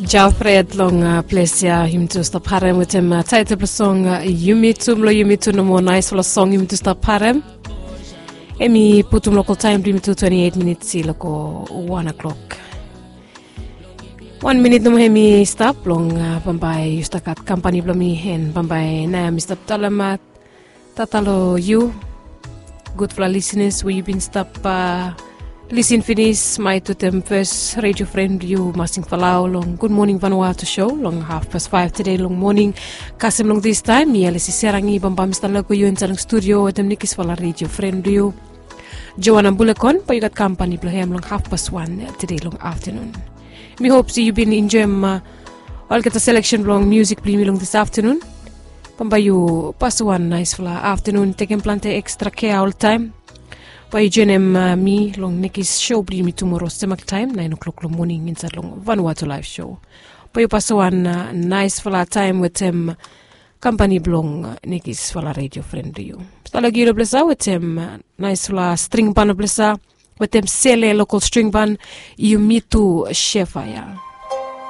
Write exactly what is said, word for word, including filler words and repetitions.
Jalfred long uh, plesia him to stop harem with him uh, title song uh, Yumi Tumlo Yumi to no more nice for a song him to stop harem. Emi putum local time dim to twenty-eight minutes local one o'clock. One minute no hemi stop long uh, Bambai Yustakat company blomi hen Bambai na Mister Talamat Tatalo you good for listeners where you been stop uh, listen finish my to them first radio friend you masing falau long good morning Vanuatu show long half past five today long morning kasem long this time mi alisi serangi Bamba Mister Lago you in sarang studio at them nikis fala radio friend you Joanna Bulakon pa yugat company blahem long half past one today long afternoon. Me hope see you been enjoying uh, all get a selection long music play me long this afternoon. Bamba you pass one nice fla afternoon taking plenty extra care all time. Pa you join uh, me long Nikki's show bring me tomorrow same time nine o'clock long morning inside long Vanuatu live show. Pa you pass one uh, nice fla time with him company blong uh, Nikki's fla radio friend to you. Stala giro blessa with him uh, nice fla string band blessa with them sele local string band you meet to Shefaya.